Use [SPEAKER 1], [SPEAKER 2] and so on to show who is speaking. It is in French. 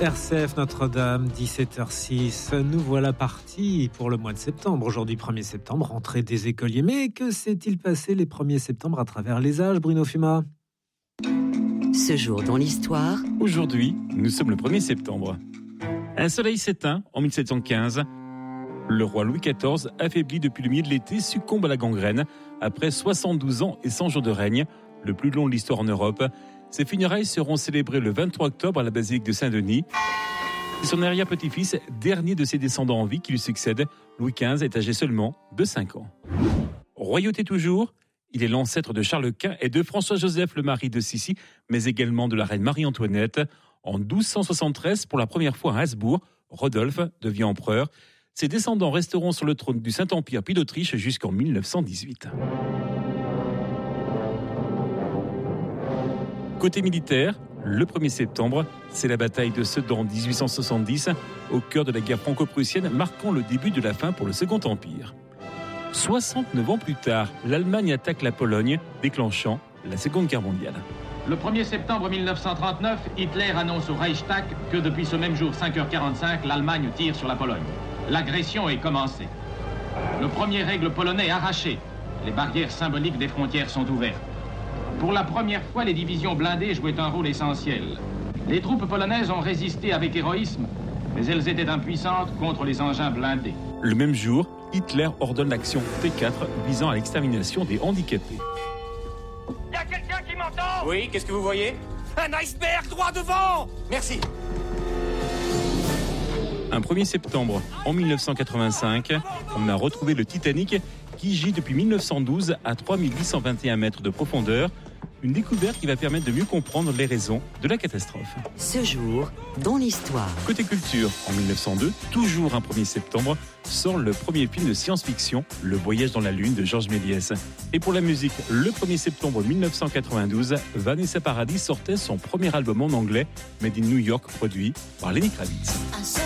[SPEAKER 1] RCF Notre-Dame, 17h06. Nous voilà partis pour le mois de septembre. Aujourd'hui, 1er septembre, rentrée des écoliers. Mais que s'est-il passé les 1er septembre à travers les âges, Bruno Fuma ?
[SPEAKER 2] Ce jour dans l'histoire.
[SPEAKER 3] Aujourd'hui, nous sommes le 1er septembre. Un soleil s'éteint en 1715. Le roi Louis XIV, affaibli depuis le milieu de l'été, succombe à la gangrène après 72 ans et 100 jours de règne, le plus long de l'histoire en Europe. Ses funérailles seront célébrées le 23 octobre à la basilique de Saint-Denis. C'est son arrière-petit-fils, dernier de ses descendants en vie, qui lui succède. Louis XV est âgé seulement de 5 ans. Royauté toujours, il est l'ancêtre de Charles Quint et de François-Joseph, le mari de Sissi, mais également de la reine Marie-Antoinette. En 1273, pour la première fois à Habsbourg, Rodolphe devient empereur. Ses descendants resteront sur le trône du Saint-Empire puis d'Autriche jusqu'en 1918. Côté militaire, le 1er septembre, c'est la bataille de Sedan en 1870, au cœur de la guerre franco-prussienne, marquant le début de la fin pour le Second Empire. 69 ans plus tard, l'Allemagne attaque la Pologne, déclenchant la Seconde Guerre mondiale.
[SPEAKER 4] Le 1er septembre 1939, Hitler annonce au Reichstag que depuis ce même jour, 5h45, l'Allemagne tire sur la Pologne. L'agression est commencée. Le premier aigle polonais est arraché. Les barrières symboliques des frontières sont ouvertes. Pour la première fois, les divisions blindées jouaient un rôle essentiel. Les troupes polonaises ont résisté avec héroïsme, mais elles étaient impuissantes contre les engins blindés.
[SPEAKER 3] Le même jour, Hitler ordonne l'action T4 visant à l'extermination des handicapés.
[SPEAKER 5] Y a quelqu'un qui m'entend ?
[SPEAKER 6] Oui, qu'est-ce que vous voyez ?
[SPEAKER 5] Un iceberg droit devant !
[SPEAKER 6] Merci.
[SPEAKER 3] Un 1er septembre, en 1985, on a retrouvé le Titanic qui gît depuis 1912 à 3821 mètres de profondeur. Une découverte qui va permettre de mieux comprendre les raisons de la catastrophe.
[SPEAKER 2] Ce jour dans l'histoire.
[SPEAKER 3] Côté culture, en 1902, toujours un 1er septembre, sort le premier film de science-fiction, Le Voyage dans la Lune de Georges Méliès. Et pour la musique, le 1er septembre 1992, Vanessa Paradis sortait son premier album en anglais, Made in New York, produit par Lenny Kravitz.